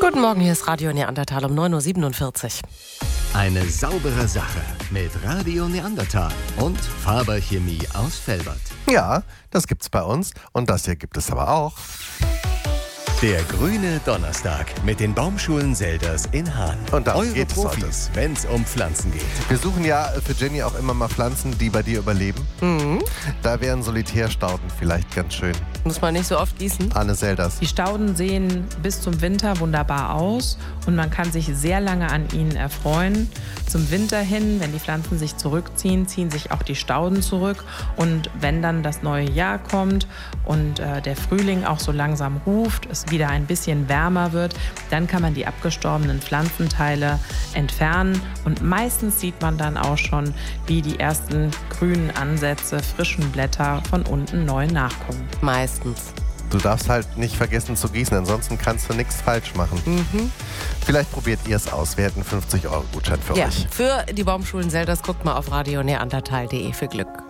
Guten Morgen, hier ist Radio Neandertal um 9.47 Uhr. Eine saubere Sache mit Radio Neandertal und Faber Chemie aus Velbert. Ja, das gibt's bei uns und das hier gibt es aber auch. Der grüne Donnerstag mit den Baumschulen Selders in Hahn. Und darum Eure geht es Profis, wenn es um Pflanzen geht. Wir suchen ja für Jenny auch immer mal Pflanzen, die bei dir überleben. Da wären Solitärstauden vielleicht ganz schön. Muss man nicht so oft gießen. Anne Selders. Die Stauden sehen bis zum Winter wunderbar aus und man kann sich sehr lange an ihnen erfreuen. Zum Winter hin, wenn die Pflanzen sich zurückziehen, ziehen sich auch die Stauden zurück. Und wenn dann das neue Jahr kommt und der Frühling auch so langsam ruft, es wieder ein bisschen wärmer wird, dann kann man die abgestorbenen Pflanzenteile entfernen. Und meistens sieht man dann auch schon, wie die ersten grünen Ansätze, frischen Blätter von unten neu nachkommen. Meistens. Du darfst halt nicht vergessen zu gießen, ansonsten kannst du nichts falsch machen. Vielleicht probiert ihr es aus. Wir hätten 50 € Gutschein für euch. Für die Baumschulen Selders guckt mal auf radioneandertal.de für Glück.